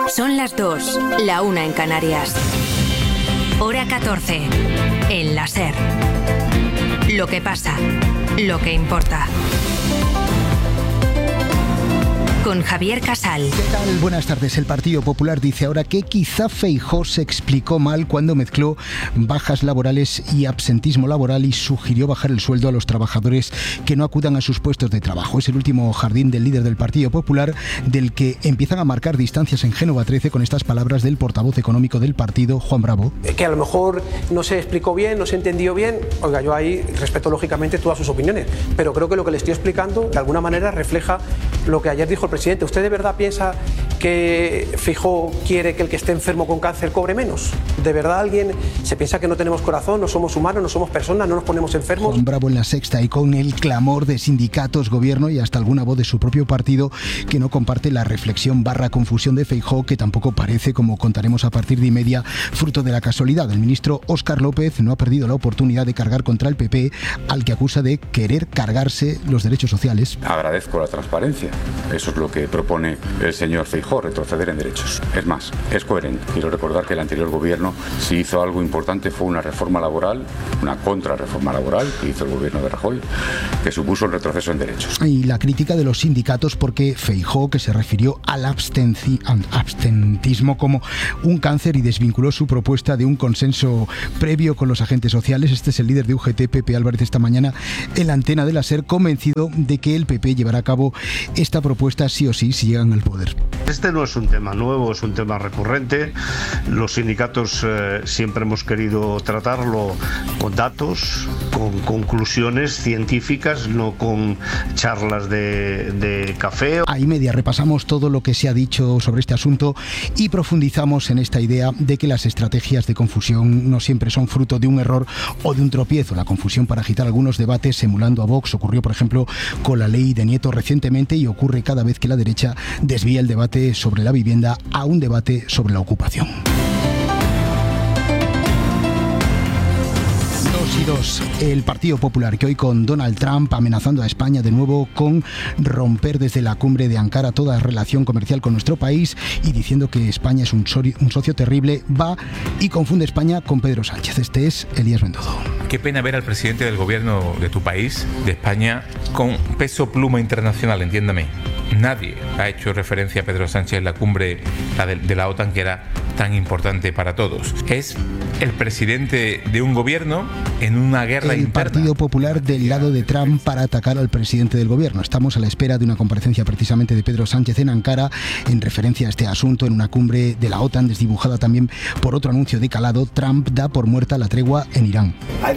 Son las 2, la 1 en Canarias. Hora 14, en la SER. Lo que pasa, lo que importa. Con Javier Casal. ¿Qué tal? Buenas tardes. El Partido Popular dice ahora que quizá Feijóo se explicó mal cuando mezcló bajas laborales y absentismo laboral y sugirió bajar el sueldo a los trabajadores que no acudan a sus puestos de trabajo. Es el último jardín del líder del Partido Popular, del que empiezan a marcar distancias en Génova 13 con estas palabras del portavoz económico del partido, Juan Bravo. Que a lo mejor no se explicó bien, no se entendió bien. Oiga, yo ahí respeto lógicamente todas sus opiniones, pero creo que lo que le estoy explicando de alguna manera refleja lo que ayer dijo el presidente. ¿Usted de verdad piensa que Feijóo quiere que el que esté enfermo con cáncer cobre menos? ¿De verdad alguien se piensa que no tenemos corazón, no somos humanos, no somos personas, no nos ponemos enfermos? Juan Bravo en La Sexta, y con el clamor de sindicatos, gobierno y hasta alguna voz de su propio partido que no comparte la reflexión / confusión de Feijóo, que tampoco parece, como contaremos a partir de y media, fruto de la casualidad. El ministro Óscar López no ha perdido la oportunidad de cargar contra el PP, al que acusa de querer cargarse los derechos sociales. Agradezco la transparencia. Eso es lo que propone el señor Feijóo, retroceder en derechos. Es más, es coherente. Quiero recordar que el anterior gobierno, si hizo algo importante, fue una reforma laboral, una contrarreforma laboral que hizo el gobierno de Rajoy, que supuso el retroceso en derechos. Y la crítica de los sindicatos porque Feijóo, que se refirió al abstentismo como un cáncer y desvinculó su propuesta de un consenso previo con los agentes sociales. Este es el líder de UGT, Pepe Álvarez, esta mañana en la antena de la SER, convencido de que el PP llevará a cabo esta propuesta sí o sí si llegan al poder. Este no es un tema nuevo, es un tema recurrente. Los sindicatos siempre hemos querido tratarlo con datos, con conclusiones científicas, no con charlas de café. A y media repasamos todo lo que se ha dicho sobre este asunto y profundizamos en esta idea de que las estrategias de confusión no siempre son fruto de un error o de un tropiezo. La confusión para agitar algunos debates emulando a Vox ocurrió, por ejemplo, con la ley de Nieto recientemente y ocurre cada vez que la derecha desvía el debate sobre la vivienda a un debate sobre la ocupación. 2 y 2. El Partido Popular, que hoy con Donald Trump amenazando a España de nuevo con romper desde la cumbre de Ankara toda relación comercial con nuestro país y diciendo que España es un socio terrible, va y confunde España con Pedro Sánchez. Este es Elías Bendodo. Qué pena ver al presidente del gobierno de tu país, de España, con peso pluma internacional, entiéndame. Nadie ha hecho referencia a Pedro Sánchez en la cumbre de la OTAN, que era tan importante para todos. Es el presidente de un gobierno en una guerra interna. El Partido Popular del lado de Trump para atacar al presidente del gobierno. Estamos a la espera de una comparecencia precisamente de Pedro Sánchez en Ankara en referencia a este asunto en una cumbre de la OTAN desdibujada también por otro anuncio de calado. Trump da por muerta la tregua en Irán.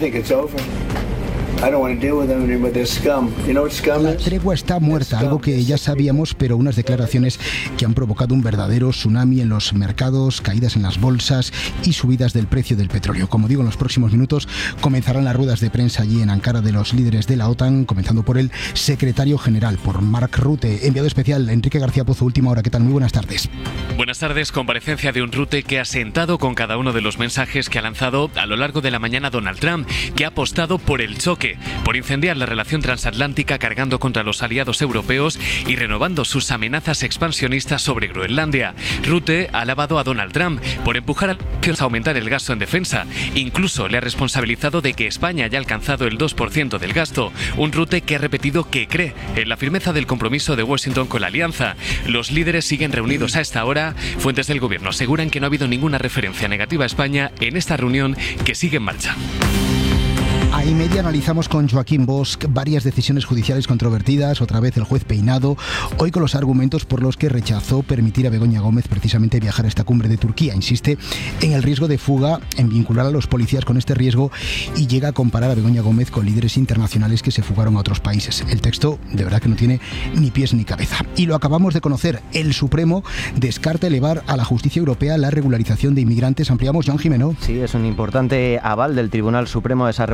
La tregua está muerta, algo que ya sabíamos, pero unas declaraciones que han provocado un verdadero tsunami en los mercados, caídas en las bolsas y subidas del precio del petróleo. Como digo, en los próximos minutos comenzarán las ruedas de prensa allí en Ankara de los líderes de la OTAN, comenzando por el secretario general, por Mark Rutte. Enviado especial, Enrique García Pozo, Última Hora. ¿Qué tal? Muy buenas tardes. Buenas tardes. Comparecencia de un Rutte que ha sentado con cada uno de los mensajes que ha lanzado a lo largo de la mañana Donald Trump, que ha apostado por el choque, por incendiar la relación transatlántica cargando contra los aliados europeos y renovando sus amenazas expansionistas sobre Groenlandia. Rutte ha alabado a Donald Trump por empujar a aumentar el gasto en defensa. Incluso le ha responsabilizado de que España haya alcanzado el 2% del gasto. Un Rutte que ha repetido que cree en la firmeza del compromiso de Washington con la alianza. Los líderes siguen reunidos a esta hora. Fuentes del gobierno aseguran que no ha habido ninguna referencia negativa a España en esta reunión que sigue en marcha. A y media analizamos con Joaquín Bosch varias decisiones judiciales controvertidas, otra vez el juez Peinado, hoy con los argumentos por los que rechazó permitir a Begoña Gómez precisamente viajar a esta cumbre de Turquía. Insiste en el riesgo de fuga, en vincular a los policías con este riesgo y llega a comparar a Begoña Gómez con líderes internacionales que se fugaron a otros países. El texto de verdad que no tiene ni pies ni cabeza. Y lo acabamos de conocer, el Supremo descarta elevar a la justicia europea la regularización de inmigrantes. Ampliamos, Joan Jimeno. Sí, es un importante aval del Tribunal Supremo a esa regularización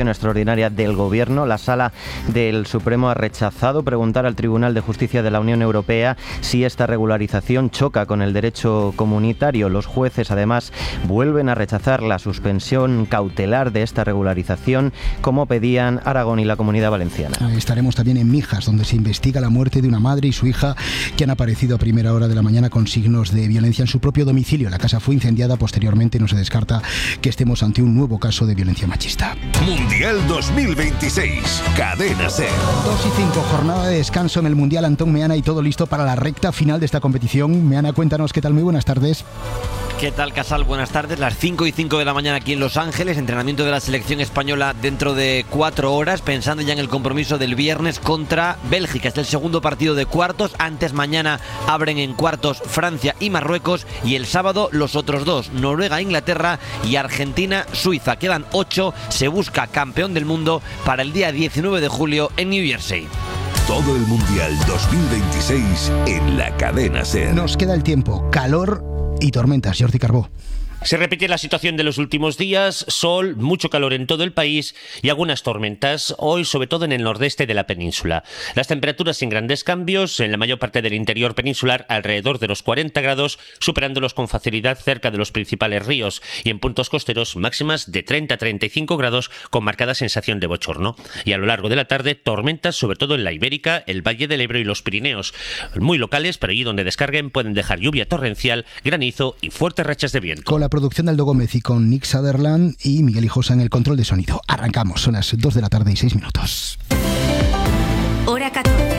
sesión extraordinaria del Gobierno. La Sala del Supremo ha rechazado preguntar al Tribunal de Justicia de la Unión Europea si esta regularización choca con el derecho comunitario. Los jueces, además, vuelven a rechazar la suspensión cautelar de esta regularización, como pedían Aragón y la Comunidad Valenciana. Estaremos también en Mijas, donde se investiga la muerte de una madre y su hija que han aparecido a primera hora de la mañana con signos de violencia en su propio domicilio. La casa fue incendiada posteriormente. No se descarta que estemos ante un nuevo caso de violencia machista. Mundial 2026, Cadena SER. 2:05, jornada de descanso en el Mundial. Antón Meana, y todo listo para la recta final de esta competición. Meana, cuéntanos qué tal. Muy buenas tardes. ¿Qué tal, Casal? Buenas tardes. Las 5:05 de la mañana aquí en Los Ángeles. Entrenamiento de la selección española dentro de 4 horas, pensando ya en el compromiso del viernes contra Bélgica. Es el segundo partido de cuartos. Antes, mañana abren en cuartos Francia y Marruecos, y el sábado los otros dos, Noruega, Inglaterra y Argentina, Suiza. Quedan 8. Se busca campeón del mundo para el día 19 de julio en New Jersey. Todo el Mundial 2026 en la Cadena SER. Nos queda el tiempo, calor y tormentas. Jordi Carbó. Se repite la situación de los últimos días: sol, mucho calor en todo el país y algunas tormentas, hoy sobre todo en el nordeste de la península. Las temperaturas sin grandes cambios, en la mayor parte del interior peninsular alrededor de los 40 grados, superándolos con facilidad cerca de los principales ríos, y en puntos costeros máximas de 30 a 35 grados con marcada sensación de bochorno. Y a lo largo de la tarde, tormentas sobre todo en la Ibérica, el Valle del Ebro y los Pirineos, muy locales, pero allí donde descarguen pueden dejar lluvia torrencial, granizo y fuertes rachas de viento. Con la producción de Aldo Gómez y con Nick Sutherland y Miguel Hijosa en el control de sonido. Arrancamos, son las 2 de la tarde y 6 minutos. Hora 14.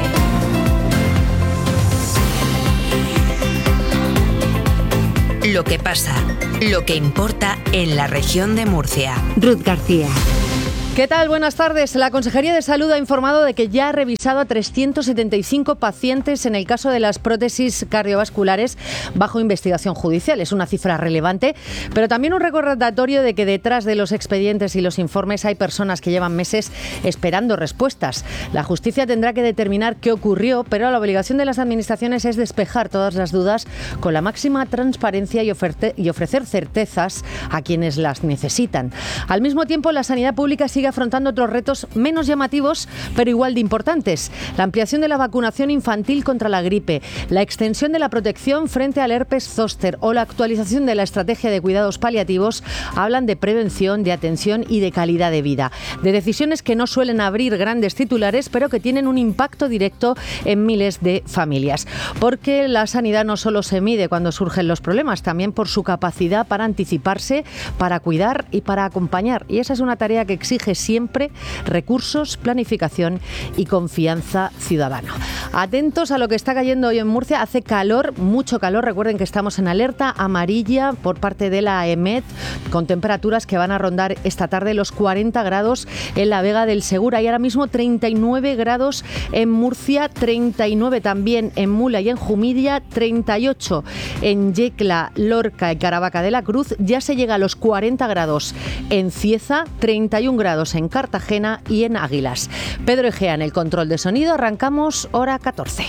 Lo que pasa, lo que importa en la región de Murcia. Ruth García. ¿Qué tal? Buenas tardes. La Consejería de Salud ha informado de que ya ha revisado a 375 pacientes en el caso de las prótesis cardiovasculares bajo investigación judicial. Es una cifra relevante, pero también un recordatorio de que detrás de los expedientes y los informes hay personas que llevan meses esperando respuestas. La justicia tendrá que determinar qué ocurrió, pero la obligación de las administraciones es despejar todas las dudas con la máxima transparencia y ofrecer certezas a quienes las necesitan. Al mismo tiempo, la sanidad pública sigue afrontando otros retos menos llamativos, pero igual de importantes. La ampliación de la vacunación infantil contra la gripe, la extensión de la protección frente al herpes zóster o la actualización de la estrategia de cuidados paliativos hablan de prevención, de atención y de calidad de vida. De decisiones que no suelen abrir grandes titulares, pero que tienen un impacto directo en miles de familias. Porque la sanidad no solo se mide cuando surgen los problemas, también por su capacidad para anticiparse, para cuidar y para acompañar. Y esa es una tarea que exige siempre recursos, planificación y confianza ciudadana. Atentos a lo que está cayendo hoy en Murcia. Hace calor, mucho calor. Recuerden que estamos en alerta amarilla por parte de la EMET, con temperaturas que van a rondar esta tarde los 40 grados en la Vega del Segura, y ahora mismo 39 grados en Murcia, 39 también en Mula y en Jumilla, 38 en Yecla, Lorca y Caravaca de la Cruz. Ya se llega a los 40 grados en Cieza, 31 grados en Cartagena y en Águilas. Pedro Egea en el control de sonido. Arrancamos hora 14.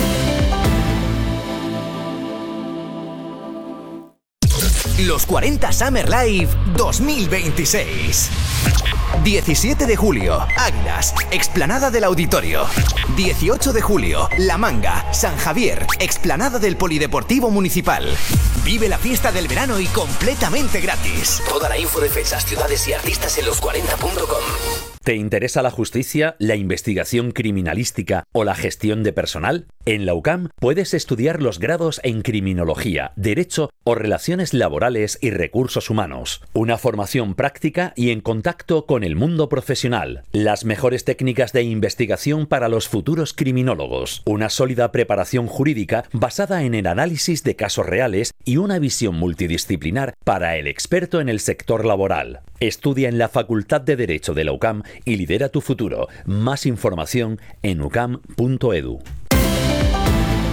Los 40 Summer Live 2026. 17 de julio, Águilas, explanada del Auditorio. 18 de julio, La Manga, San Javier, explanada del Polideportivo Municipal. Vive la fiesta del verano y completamente gratis. Toda la info de fechas, ciudades y artistas en los40.com. ¿Te interesa la justicia, la investigación criminalística o la gestión de personal? En la UCAM puedes estudiar los grados en Criminología, Derecho o Relaciones Laborales y Recursos Humanos. Una formación práctica y en contacto con el mundo profesional. Las mejores técnicas de investigación para los futuros criminólogos. Una sólida preparación jurídica basada en el análisis de casos reales y una visión multidisciplinar para el experto en el sector laboral. Estudia en la Facultad de Derecho de la UCAM y lidera tu futuro. Más información en ucam.edu.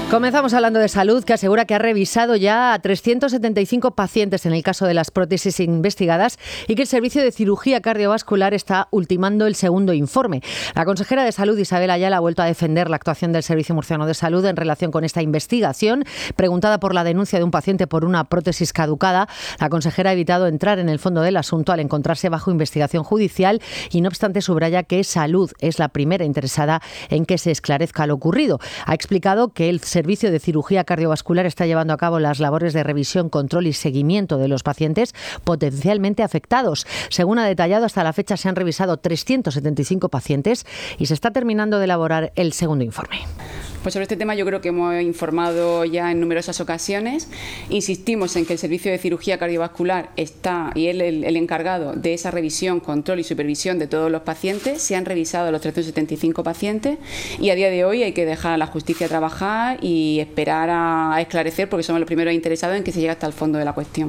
Comenzamos hablando de salud, que asegura que ha revisado ya a 375 pacientes en el caso de las prótesis investigadas y que el Servicio de Cirugía Cardiovascular está ultimando el segundo informe. La consejera de Salud, Isabel Ayala, ha vuelto a defender la actuación del Servicio Murciano de Salud en relación con esta investigación. Preguntada por la denuncia de un paciente por una prótesis caducada, la consejera ha evitado entrar en el fondo del asunto al encontrarse bajo investigación judicial y, no obstante, subraya que Salud es la primera interesada en que se esclarezca lo ocurrido. Ha explicado que el Servicio de Cirugía Cardiovascular está llevando a cabo las labores de revisión, control y seguimiento de los pacientes potencialmente afectados. Según ha detallado, hasta la fecha se han revisado 375 pacientes y se está terminando de elaborar el segundo informe. Pues sobre este tema yo creo que hemos informado ya en numerosas ocasiones. Insistimos en que el Servicio de Cirugía Cardiovascular está, y él el encargado de esa revisión, control y supervisión de todos los pacientes. Se han revisado los 375 pacientes y a día de hoy hay que dejar a la justicia trabajar y esperar a esclarecer, porque somos los primeros interesados en que se llegue hasta el fondo de la cuestión.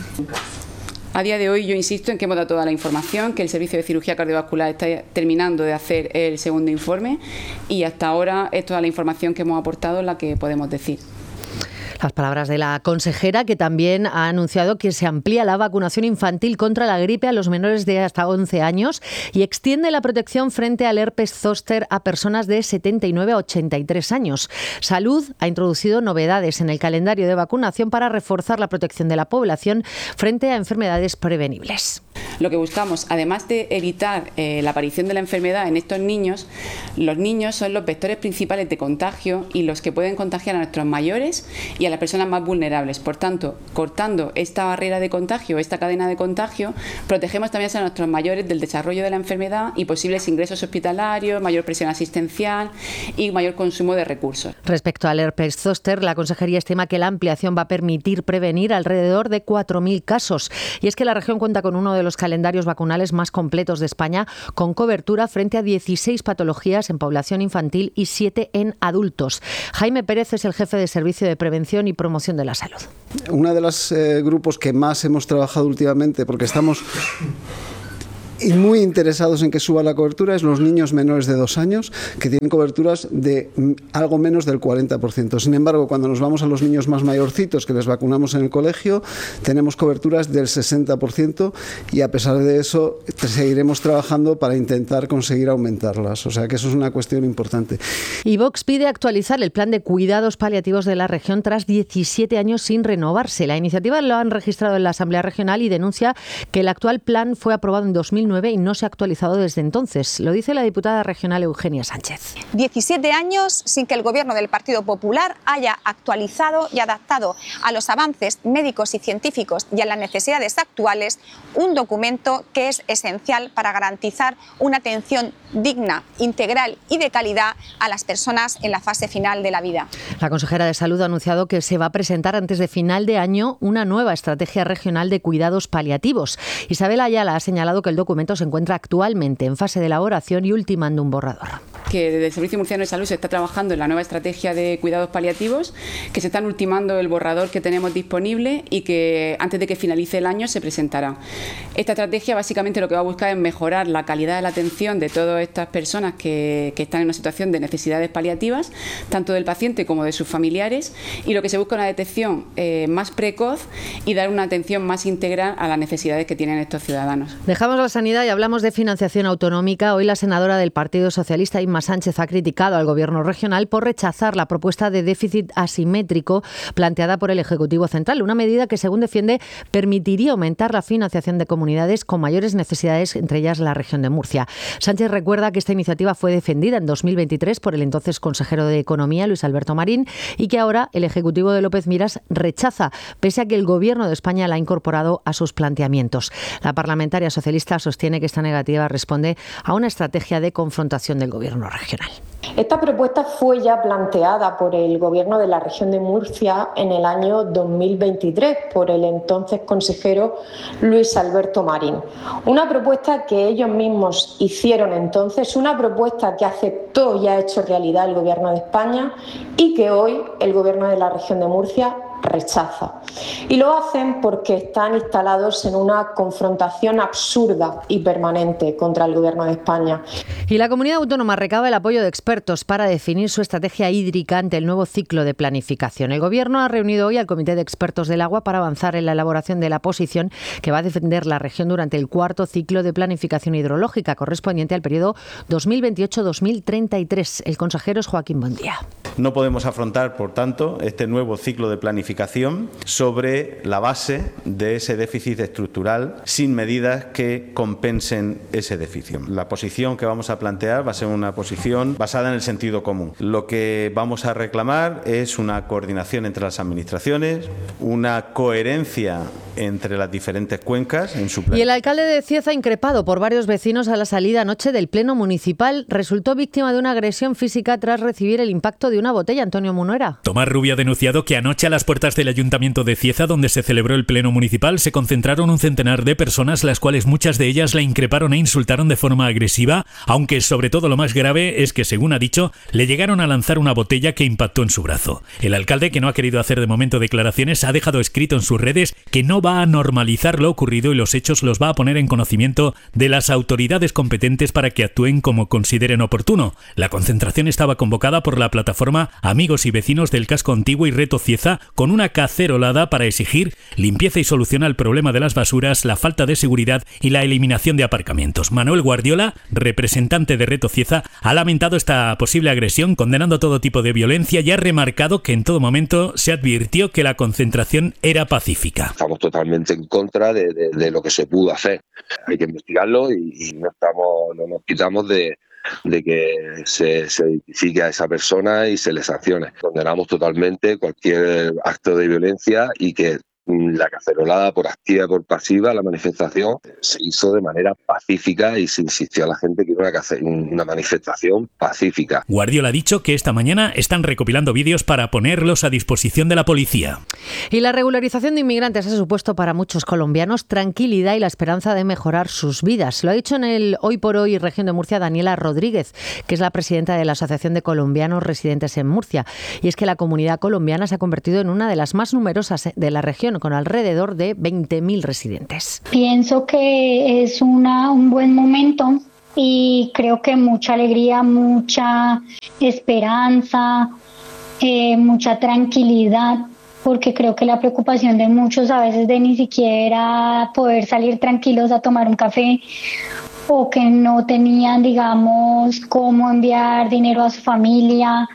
A día de hoy yo insisto en que hemos dado toda la información, que el Servicio de Cirugía Cardiovascular está terminando de hacer el segundo informe y hasta ahora es toda la información que hemos aportado la que podemos decir. Las palabras de la consejera, que también ha anunciado que se amplía la vacunación infantil contra la gripe a los menores de hasta 11 años y extiende la protección frente al herpes zóster a personas de 79 a 83 años. Salud ha introducido novedades en el calendario de vacunación para reforzar la protección de la población frente a enfermedades prevenibles. Lo que buscamos, además de evitar la aparición de la enfermedad en estos niños, los niños son los vectores principales de contagio y los que pueden contagiar a nuestros mayores y a las personas más vulnerables. Por tanto, cortando esta barrera de contagio, esta cadena de contagio, protegemos también a nuestros mayores del desarrollo de la enfermedad y posibles ingresos hospitalarios, mayor presión asistencial y mayor consumo de recursos. Respecto al herpes zóster, la consejería estima que la ampliación va a permitir prevenir alrededor de 4.000 casos. Y es que la región cuenta con uno de los calendarios vacunales más completos de España, con cobertura frente a 16 patologías en población infantil y 7 en adultos. Jaime Pérez es el jefe de Servicio de Prevención y Promoción de la Salud. Uno de los grupos que más hemos trabajado últimamente, porque estamos muy interesados en que suba la cobertura, es los niños menores de 2 años, que tienen coberturas de algo menos del 40%. Sin embargo, cuando nos vamos a los niños más mayorcitos, que les vacunamos en el colegio, tenemos coberturas del 60% y a pesar de eso seguiremos trabajando para intentar conseguir aumentarlas. O sea que eso es una cuestión importante. Y Vox pide actualizar el plan de cuidados paliativos de la región tras 17 años sin renovarse. La iniciativa lo han registrado en la Asamblea Regional y denuncia que el actual plan fue aprobado en 2009 y no se ha actualizado desde entonces. Lo dice la diputada regional Eugenia Sánchez. 17 años sin que el Gobierno del Partido Popular haya actualizado y adaptado a los avances médicos y científicos y a las necesidades actuales un documento que es esencial para garantizar una atención digna, integral y de calidad a las personas en la fase final de la vida. La consejera de Salud ha anunciado que se va a presentar antes de final de año una nueva estrategia regional de cuidados paliativos. Isabel Ayala ha señalado que el documento se encuentra actualmente en fase de elaboración y ultimando un borrador. Que desde el Servicio Murciano de Salud se está trabajando en la nueva estrategia de cuidados paliativos, que se están ultimando el borrador que tenemos disponible y que antes de que finalice el año se presentará. Esta estrategia básicamente lo que va a buscar es mejorar la calidad de la atención de todas estas personas que están en una situación de necesidades paliativas, tanto del paciente como de sus familiares, y lo que se busca es una detección más precoz y dar una atención más integral a las necesidades que tienen estos ciudadanos. Dejamos la sanidad y hablamos de financiación autonómica. Hoy la senadora del Partido Socialista, Inma Sánchez, ha criticado al Gobierno regional por rechazar la propuesta de déficit asimétrico planteada por el Ejecutivo Central, una medida que, según defiende, permitiría aumentar la financiación de comunidades con mayores necesidades, entre ellas la región de Murcia. Sánchez recuerda que esta iniciativa fue defendida en 2023 por el entonces consejero de Economía, Luis Alberto Marín, y que ahora el Ejecutivo de López Miras rechaza, pese a que el Gobierno de España la ha incorporado a sus planteamientos. La parlamentaria socialista sostiene que esta negativa responde a una estrategia de confrontación del Gobierno regional. Esta propuesta fue ya planteada por el Gobierno de la región de Murcia en el año 2023 por el entonces consejero Luis Alberto Marín. Una propuesta que ellos mismos hicieron entonces, una propuesta que aceptó y ha hecho realidad el Gobierno de España y que hoy el Gobierno de la región de Murcia rechaza. Y lo hacen porque están instalados en una confrontación absurda y permanente contra el Gobierno de España. Y la comunidad autónoma recaba el apoyo de expertos para definir su estrategia hídrica ante el nuevo ciclo de planificación. El Gobierno ha reunido hoy al Comité de Expertos del Agua para avanzar en la elaboración de la posición que va a defender la región durante el cuarto ciclo de planificación hidrológica correspondiente al periodo 2028-2033. El consejero es Joaquín Bondía. No podemos afrontar, por tanto, este nuevo ciclo de planificación sobre la base de ese déficit estructural sin medidas que compensen ese déficit. La posición que vamos a plantear va a ser una posición basada en el sentido común. Lo que vamos a reclamar es una coordinación entre las administraciones, una coherencia entre las diferentes cuencas en su plan. Y el alcalde de Cieza, increpado por varios vecinos a la salida anoche del pleno municipal, resultó víctima de una agresión física tras recibir el impacto de una botella. Antonio Munuera. Tomás Rubio ha denunciado que anoche a las puertas del Ayuntamiento de Cieza, donde se celebró el pleno municipal, se concentraron un centenar de personas, las cuales muchas de ellas la increparon e insultaron de forma agresiva, aunque sobre todo lo más grave es que, según ha dicho, le llegaron a lanzar una botella que impactó en su brazo. El alcalde, que no ha querido hacer de momento declaraciones, ha dejado escrito en sus redes que no va a normalizar lo ocurrido y los hechos los va a poner en conocimiento de las autoridades competentes para que actúen como consideren oportuno. La concentración estaba convocada por la plataforma Amigos y Vecinos del Casco Antiguo y Reto Cieza, con una cacerolada para exigir limpieza y solución al problema de las basuras, la falta de seguridad y la eliminación de aparcamientos. Manuel Guardiola, representante de Reto Cieza, ha lamentado esta posible agresión, condenando todo tipo de violencia y ha remarcado que en todo momento se advirtió que la concentración era pacífica. Estamos totalmente en contra de lo que se pudo hacer. Hay que investigarlo y no nos quitamos de que se identifique a esa persona y se le sancione. Condenamos totalmente cualquier acto de violencia y que la cacerolada, por activa y por pasiva, la manifestación se hizo de manera pacífica y se insistió a la gente que era una manifestación pacífica. Guardiola ha dicho que esta mañana están recopilando vídeos para ponerlos a disposición de la policía. Y la regularización de inmigrantes ha supuesto para muchos colombianos tranquilidad y la esperanza de mejorar sus vidas. Lo ha dicho en el Hoy por Hoy Región de Murcia Daniela Rodríguez, que es la presidenta de la Asociación de Colombianos Residentes en Murcia. Y es que la comunidad colombiana se ha convertido en una de las más numerosas de la región, con alrededor de 20.000 residentes. Pienso que es un buen momento y creo que mucha alegría, mucha esperanza, mucha tranquilidad, porque creo que la preocupación de muchos a veces de ni siquiera poder salir tranquilos a tomar un café o que no tenían, digamos, cómo enviar dinero a su familia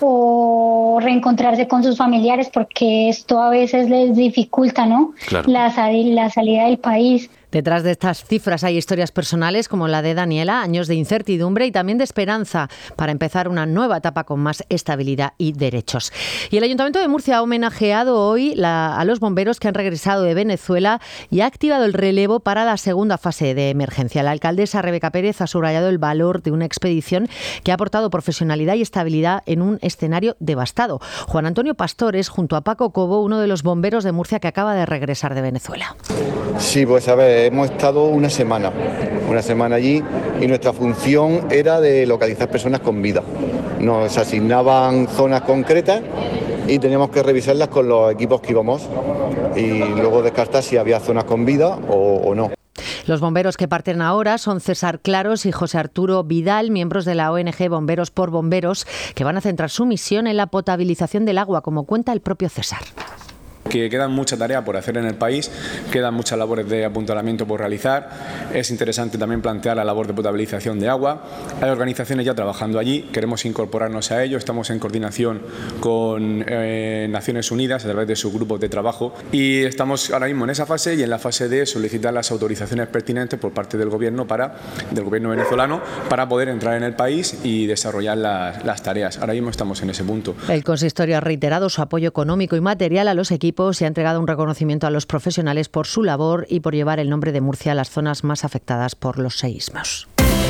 o reencontrarse con sus familiares, porque esto a veces les dificulta, ¿no? Claro. La salida del país. Detrás de estas cifras hay historias personales como la de Daniela, años de incertidumbre y también de esperanza para empezar una nueva etapa con más estabilidad y derechos. Y el Ayuntamiento de Murcia ha homenajeado hoy a los bomberos que han regresado de Venezuela y ha activado el relevo para la segunda fase de emergencia. La alcaldesa Rebeca Pérez ha subrayado el valor de una expedición que ha aportado profesionalidad y estabilidad en un escenario devastado. Juan Antonio Pastor es, junto a Paco Cobo, uno de los bomberos de Murcia que acaba de regresar de Venezuela. Sí, pues a ver, hemos estado una semana allí y nuestra función era de localizar personas con vida. Nos asignaban zonas concretas y teníamos que revisarlas con los equipos que íbamos y luego descartar si había zonas con vida o no. Los bomberos que parten ahora son César Claros y José Arturo Vidal, miembros de la ONG Bomberos por Bomberos, que van a centrar su misión en la potabilización del agua, como cuenta el propio César. Que quedan mucha tarea por hacer en el país, quedan muchas labores de apuntalamiento por realizar. Es interesante también plantear la labor de potabilización de agua. Hay organizaciones ya trabajando allí, queremos incorporarnos a ello, estamos en coordinación con Naciones Unidas a través de sus grupos de trabajo y estamos ahora mismo en esa fase y en la fase de solicitar las autorizaciones pertinentes por parte del gobierno venezolano para poder entrar en el país y desarrollar las tareas. Ahora mismo estamos en ese punto. El consistorio ha reiterado su apoyo económico y material a los equipos y ha entregado un reconocimiento a los profesionales por su labor y por llevar el nombre de Murcia a las zonas más afectadas por los seísmos.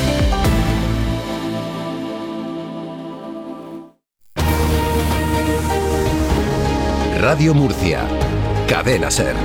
Radio Murcia, Cadena SER.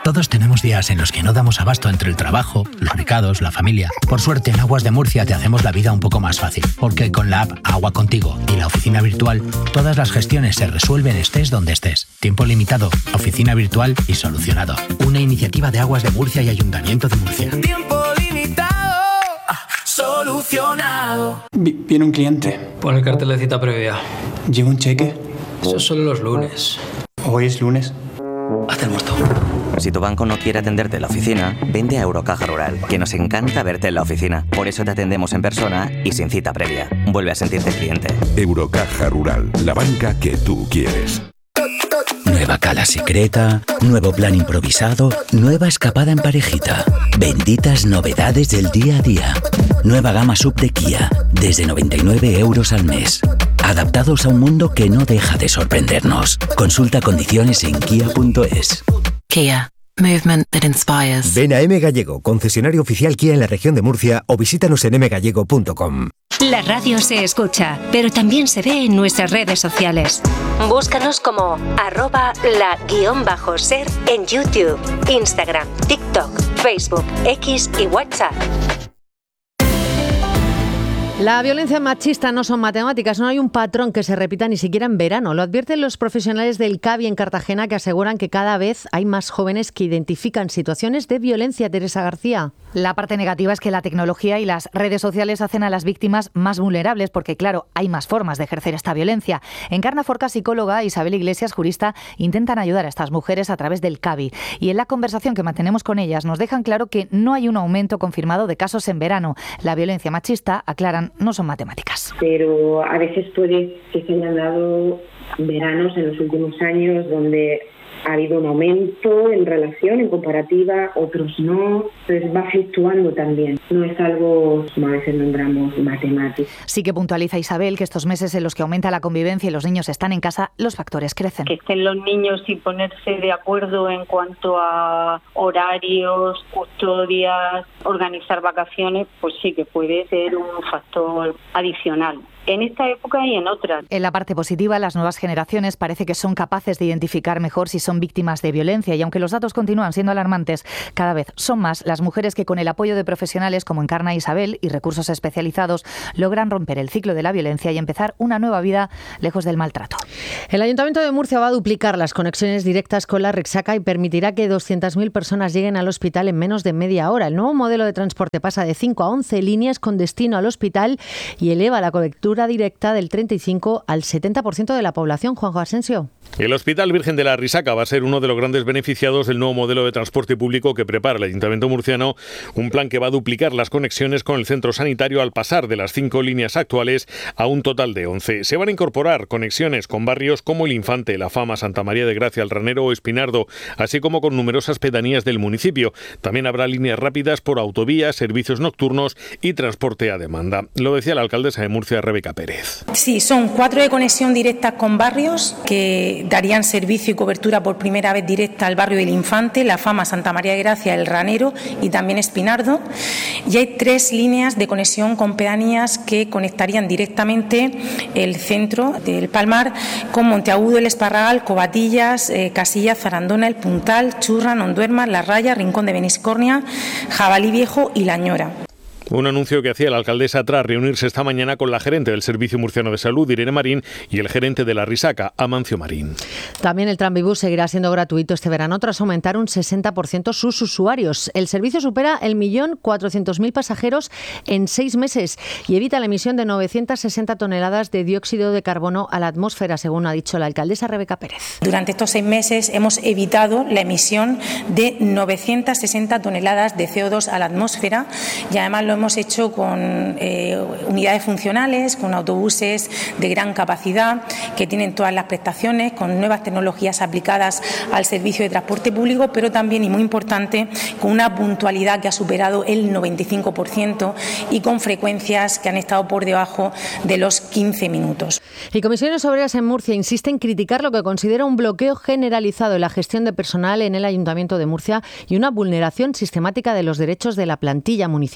Todos tenemos días en los que no damos abasto entre el trabajo, los recados, la familia. Por suerte, en Aguas de Murcia te hacemos la vida un poco más fácil, porque con la app Agua Contigo y la oficina virtual, todas las gestiones se resuelven estés donde estés. Tiempo limitado, oficina virtual y solucionado. Una iniciativa de Aguas de Murcia y Ayuntamiento de Murcia. Tiempo limitado, solucionado. Viene un cliente. Pon el cartel de cita previa. ¿Lleva un cheque? Eso es solo los lunes. Hoy es lunes. Haz el muerto. Si tu banco no quiere atenderte en la oficina, vente a Eurocaja Rural, que nos encanta verte en la oficina. Por eso te atendemos en persona y sin cita previa. Vuelve a sentirte cliente. Eurocaja Rural, la banca que tú quieres. Nueva cala secreta, nuevo plan improvisado, nueva escapada en parejita. Benditas novedades del día a día. Nueva gama sub de Kia, desde 99 € al mes. Adaptados a un mundo que no deja de sorprendernos. Consulta condiciones en kia.es. Kia. Movement that inspires. Ven a M Gallego, concesionario oficial Kia en la región de Murcia, o visítanos en mgallego.com. La radio se escucha, pero también se ve en nuestras redes sociales. Búscanos como @la_ser en YouTube, Instagram, TikTok, Facebook, X y WhatsApp. La violencia machista no son matemáticas, no hay un patrón que se repita ni siquiera en verano. Lo advierten los profesionales del CABI en Cartagena, que aseguran que cada vez hay más jóvenes que identifican situaciones de violencia. Teresa García. La parte negativa es que la tecnología y las redes sociales hacen a las víctimas más vulnerables porque, claro, hay más formas de ejercer esta violencia. Encarna Forca, psicóloga, Isabel Iglesias, jurista, intentan ayudar a estas mujeres a través del CABI. Y en la conversación que mantenemos con ellas nos dejan claro que no hay un aumento confirmado de casos en verano. La violencia machista, aclaran, no son matemáticas. Pero a veces puede que se hayan dado veranos en los últimos años donde ha habido un aumento en relación, en comparativa, otros no. Entonces va fluctuando también. No es algo, como a veces nombramos, matemático. Sí que puntualiza Isabel que estos meses en los que aumenta la convivencia y los niños están en casa, los factores crecen. Que estén los niños sin ponerse de acuerdo en cuanto a horarios, custodias, organizar vacaciones, pues sí que puede ser un factor adicional. En esta época y en otras. En la parte positiva, las nuevas generaciones parece que son capaces de identificar mejor si son víctimas de violencia y aunque los datos continúan siendo alarmantes, cada vez son más las mujeres que con el apoyo de profesionales como Encarna Isabel y recursos especializados logran romper el ciclo de la violencia y empezar una nueva vida lejos del maltrato. El Ayuntamiento de Murcia va a duplicar las conexiones directas con la Resaca y permitirá que 200.000 personas lleguen al hospital en menos de media hora. El nuevo modelo de transporte pasa de 5 a 11 líneas con destino al hospital y eleva la cobertura directa del 35 al 70% de la población. Juanjo Asensio. El Hospital Virgen de la Risaca va a ser uno de los grandes beneficiados del nuevo modelo de transporte público que prepara el Ayuntamiento murciano, un plan que va a duplicar las conexiones con el centro sanitario al pasar de las 5 líneas actuales a un total de 11. Se van a incorporar conexiones con barrios como El Infante, La Fama, Santa María de Gracia, El Ranero o Espinardo, así como con numerosas pedanías del municipio. También habrá líneas rápidas por autovías, servicios nocturnos y transporte a demanda. Lo decía la alcaldesa de Murcia, Rebeca Pérez. Sí, son 4 de conexión directa con barrios que darían servicio y cobertura por primera vez directa al barrio del Infante, La Fama, Santa María de Gracia, El Ranero y también Espinardo. Y hay 3 líneas de conexión con pedanías que conectarían directamente el centro del Palmar con Monteagudo, El Esparragal, Covatillas, Casillas, Zarandona, El Puntal, Churra, Nonduerma, La Raya, Rincón de Beniscornia, Jabalí Viejo y La Ñora. Un anuncio que hacía la alcaldesa tras reunirse esta mañana con la gerente del Servicio Murciano de Salud, Irene Marín, y el gerente de la Risaca, Amancio Marín. También el tranvibús seguirá siendo gratuito este verano tras aumentar un 60% sus usuarios. El servicio supera el 1.400.000 pasajeros en 6 meses y evita la emisión de 960 toneladas de dióxido de carbono a la atmósfera, según ha dicho la alcaldesa Rebeca Pérez. Durante estos 6 meses hemos evitado la emisión de 960 toneladas de CO2 a la atmósfera y además lo hemos hecho con unidades funcionales, con autobuses de gran capacidad que tienen todas las prestaciones, con nuevas tecnologías aplicadas al servicio de transporte público, pero también, y muy importante, con una puntualidad que ha superado el 95% y con frecuencias que han estado por debajo de los 15 minutos. Y Comisiones Obreras en Murcia insiste en criticar lo que considera un bloqueo generalizado en la gestión de personal en el Ayuntamiento de Murcia y una vulneración sistemática de los derechos de la plantilla municipal.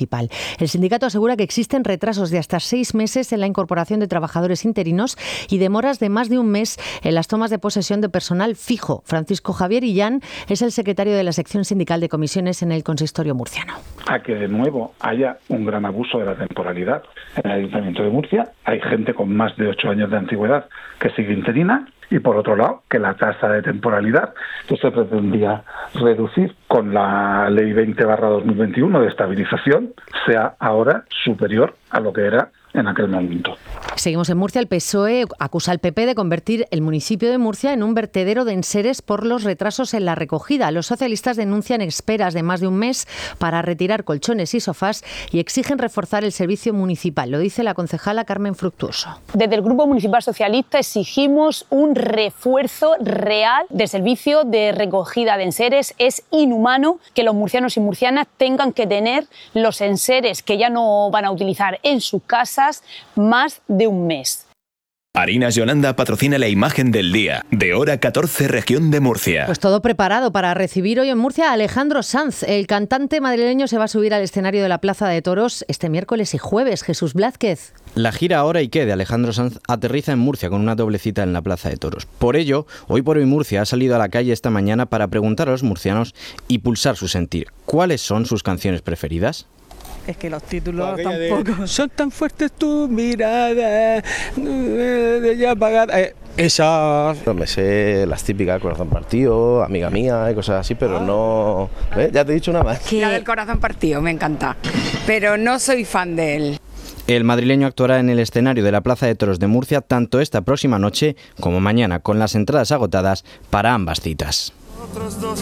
El sindicato asegura que existen retrasos de hasta 6 meses en la incorporación de trabajadores interinos y demoras de más de un mes en las tomas de posesión de personal fijo. Francisco Javier Illán es el secretario de la sección sindical de comisiones en el consistorio murciano. A que de nuevo haya un gran abuso de la temporalidad en el Ayuntamiento de Murcia. Hay gente con más de 8 años de antigüedad que sigue interina. Y por otro lado, que la tasa de temporalidad que se pretendía reducir con la Ley 20/2021 de estabilización sea ahora superior a lo que era en aquel momento. Seguimos en Murcia. El PSOE acusa al PP de convertir el municipio de Murcia en un vertedero de enseres por los retrasos en la recogida. Los socialistas denuncian esperas de más de un mes para retirar colchones y sofás y exigen reforzar el servicio municipal. Lo dice la concejala Carmen Fructuoso. Desde el Grupo Municipal Socialista exigimos un refuerzo real del servicio de recogida de enseres. Es inhumano que los murcianos y murcianas tengan que tener los enseres que ya no van a utilizar en sus casas más de un mes. Harinas Yolanda patrocina la imagen del día, de hora 14, región de Murcia. Pues todo preparado para recibir hoy en Murcia a Alejandro Sanz. El cantante madrileño se va a subir al escenario de la Plaza de Toros este miércoles y jueves. Jesús Blázquez. La gira Ahora y qué de Alejandro Sanz aterriza en Murcia con una doble cita en la Plaza de Toros. Por ello, Hoy por Hoy Murcia ha salido a la calle esta mañana para preguntar a los murcianos y pulsar su sentir. ¿Cuáles son sus canciones preferidas? Es que los títulos tampoco son tan fuertes, tu mirada ya apagada. Esas. Me sé las típicas, Corazón Partido, Amiga Mía y cosas así, pero no. Ya te he dicho una más. La del Corazón Partido me encanta, pero no soy fan de él. El madrileño actuará en el escenario de la Plaza de Toros de Murcia tanto esta próxima noche como mañana, con las entradas agotadas para ambas citas.